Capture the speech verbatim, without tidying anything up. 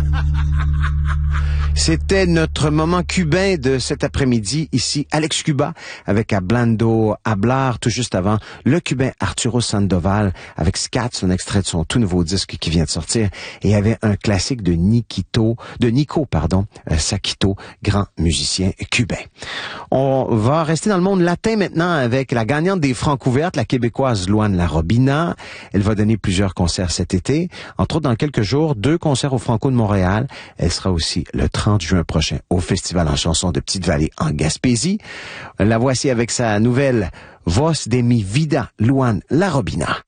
C'était notre moment cubain de cet après-midi, ici, Alex Cuba, avec Hablando Hablar, tout juste avant, le cubain Arturo Sandoval, avec Scat, un extrait de son tout nouveau disque qui vient de sortir, et il y avait un classique de Nikito, de Nico, pardon, euh, Sakito, grand musicien cubain. On va rester dans le monde latin maintenant avec la gagnante des Francouvertes, la québécoise Louane Larobina. Elle va donner plusieurs concerts cet été, entre autres dans quelques jours, deux concerts au Franco de Montréal. Elle sera aussi le trente juin prochain au Festival en chanson de Petite-Vallée en Gaspésie. La voici avec sa nouvelle Voz de mi vida, Louane Larobina.